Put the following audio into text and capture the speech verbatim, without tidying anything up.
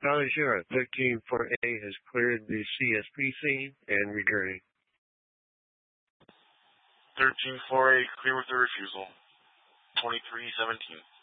Valley Sheriff, thirteen four A has cleared the C S P scene and returning. thirteen four A, clear with the refusal. twenty-three seventeen.